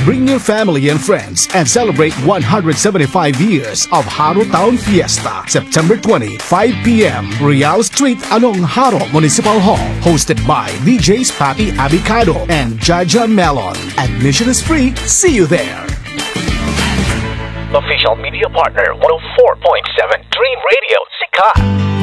Bring your family and friends and celebrate 175 years of Haro Town Fiesta, September 20, 5 p.m. Real Street, Anong Haro Municipal Hall. Hosted by DJs Papi Abicado and Jaja Melon. Admission is free. See you there. Official media partner 104.7 Dream Radio, Sikat.